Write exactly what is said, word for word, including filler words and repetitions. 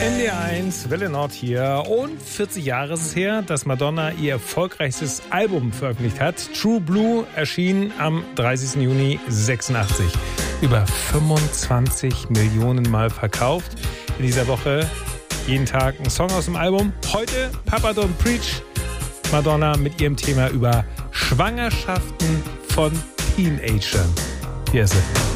N D R eins, Welle Nord hier. Und vierzig Jahre ist es her, dass Madonna ihr erfolgreichstes Album veröffentlicht hat. True Blue erschien am dreißigsten Juni sechsundachtzig. Über fünfundzwanzig Millionen Mal verkauft. In dieser Woche jeden Tag ein Song aus dem Album. Heute Papa Don't Preach. Madonna mit ihrem Thema über Schwangerschaften von Teenagern. Hier ist sie.